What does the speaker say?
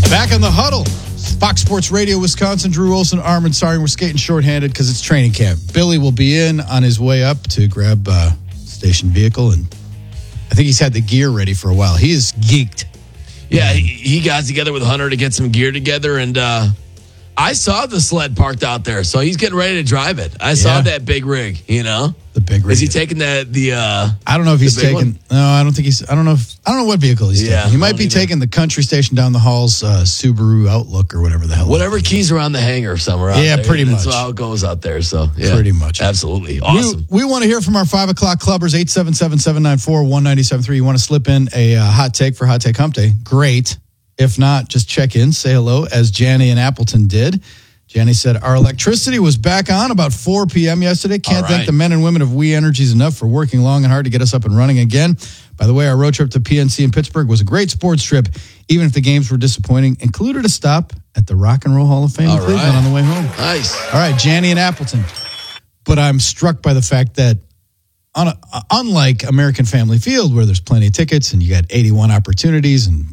Back on the huddle. Fox Sports Radio, Wisconsin. Drew Olson, Armin Sarring. We're skating shorthanded because it's training camp. Billy will be in on his way up to grab station vehicle, and I think he's had the gear ready for a while. He is geeked. Yeah, he got together with Hunter to get some gear together, and I saw the sled parked out there, so he's getting ready to drive it. I saw that big rig, The big rig. Is he taking the I don't know if he's taking. No, I don't think he's. I don't know what vehicle he's taking. He might be taking the country station down the hall's Subaru Outlook or whatever the hell. Whatever keys around the hangar somewhere out there. Pretty much. That's how it goes out there. So, yeah. Pretty much. Absolutely. Awesome. We want to hear from our 5 o'clock clubbers, 877-794-1973. You want to slip in a hot take for Hot Take Hump Day? Great. If not, just check in, say hello, as Janny in Appleton did. Janny said, our electricity was back on about 4 p.m. yesterday. Can't thank the men and women of We Energies enough for working long and hard to get us up and running again. By the way, our road trip to PNC in Pittsburgh was a great sports trip, even if the games were disappointing. Included a stop at the Rock and Roll Hall of Fame in Cleveland on the way home. Nice. All right, Janny in Appleton. But I'm struck by the fact that unlike American Family Field, where there's plenty of tickets and you got 81 opportunities and